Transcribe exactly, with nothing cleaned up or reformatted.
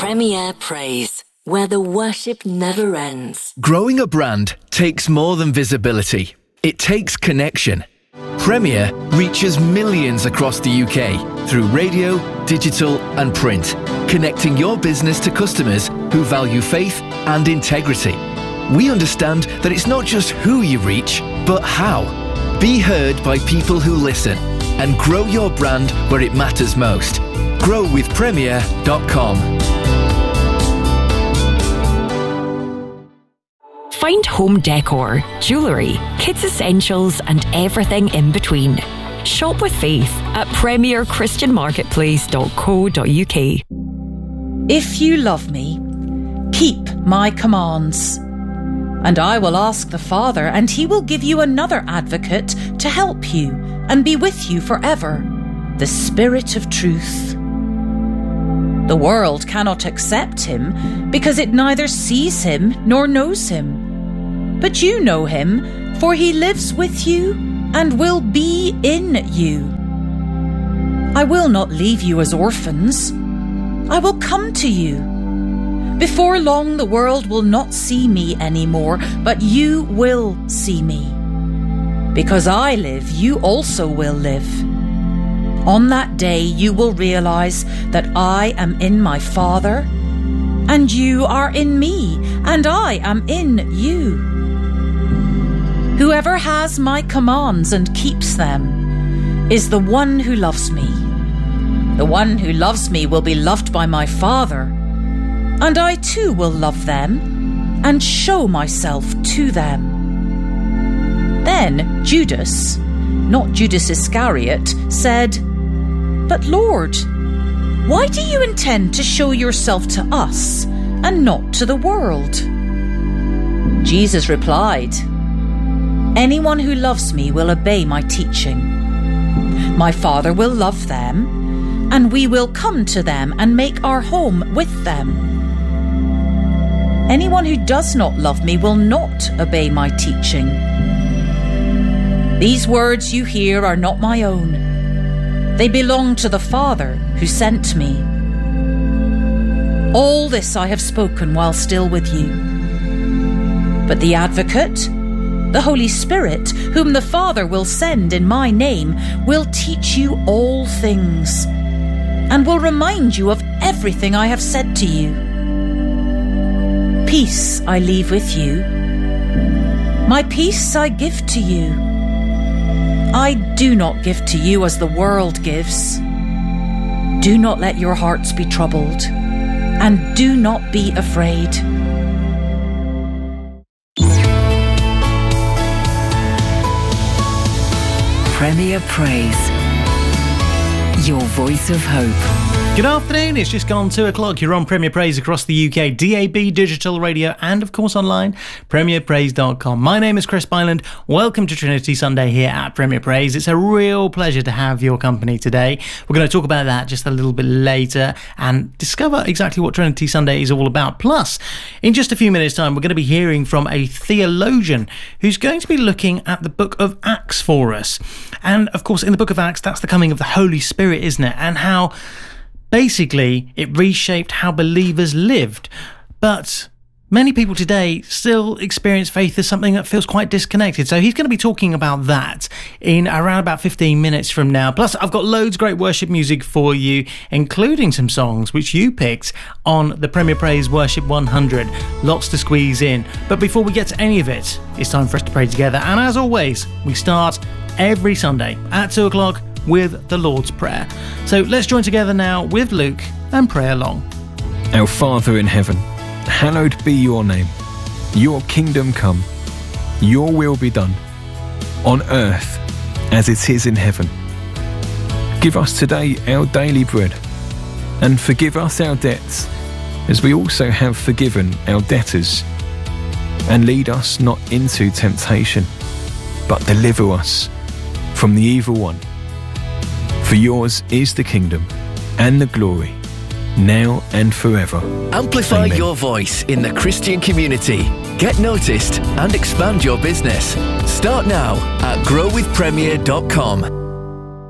Premier Praise, where the worship never ends. Growing a brand takes more than visibility. It takes connection. Premier reaches millions across the U K through radio, digital and print, connecting your business to customers who value faith and integrity. We understand that it's not just who you reach, but how. Be heard by people who listen and grow your brand where it matters most. grow with premier dot com. Find home decor, jewellery, kids essentials and everything in between. Shop with faith at premier christian marketplace dot co dot uk. If you love me, keep my commands. And I will ask the Father, and he will give you another advocate to help you and be with you forever, the Spirit of truth. The world cannot accept him because it neither sees him nor knows him. But you know him, for he lives with you and will be in you. I will not leave you as orphans. I will come to you. Before long the world will not see me anymore, but you will see me. Because I live, you also will live. On that day you will realize that I am in my Father, and you are in me, and I am in you. Whoever has my commands and keeps them is the one who loves me. The one who loves me will be loved by my Father, and I too will love them and show myself to them. Then Judas, not Judas Iscariot, said, "But Lord, why do you intend to show yourself to us and not to the world?" Jesus replied, "Anyone who loves me will obey my teaching. My Father will love them, and we will come to them and make our home with them. Anyone who does not love me will not obey my teaching. These words you hear are not my own. They belong to the Father who sent me. All this I have spoken while still with you. But the Advocate, the Holy Spirit, whom the Father will send in my name, will teach you all things and will remind you of everything I have said to you. Peace I leave with you. My peace I give to you. I do not give to you as the world gives. Do not let your hearts be troubled, and do not be afraid." Premier Praise, your voice of hope. Good afternoon, it's just gone two o'clock. You're on Premier Praise across the U K, D A B, digital radio, and of course online, premier praise dot com. My name is Chris Byland. Welcome to Trinity Sunday here at Premier Praise. It's a real pleasure to have your company today. We're going to talk about that just a little bit later and discover exactly what Trinity Sunday is all about. Plus, in just a few minutes' time, we're going to be hearing from a theologian who's going to be looking at the book of Acts for us. And of course, in the book of Acts, that's the coming of the Holy Spirit, isn't it? And how basically, it reshaped how believers lived. But many people today still experience faith as something that feels quite disconnected. So he's going to be talking about that in around about fifteen minutes from now. Plus, I've got loads of great worship music for you, including some songs which you picked on the Premier Praise Worship one hundred. Lots to squeeze in. But before we get to any of it, it's time for us to pray together. And as always, we start every Sunday at two o'clock with the Lord's Prayer. So let's join together now with Luke and pray along. Our Father in heaven, hallowed be your name. Your kingdom come. Your will be done, on earth as it is in heaven. Give us today our daily bread, and forgive us our debts, as we also have forgiven our debtors. And lead us not into temptation, but deliver us from the evil one. For yours is the kingdom and the glory, now and forever. Amplify Amen. your voice in the Christian community. Get noticed and expand your business. Start now at grow with premier dot com.